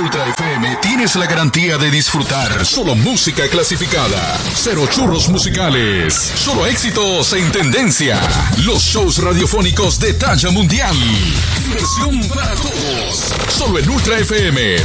Ultra FM tienes la garantía de disfrutar solo música clasificada, cero churros musicales, solo éxitos en tendencia, los shows radiofónicos de talla mundial, diversión para todos, solo en Ultra FM.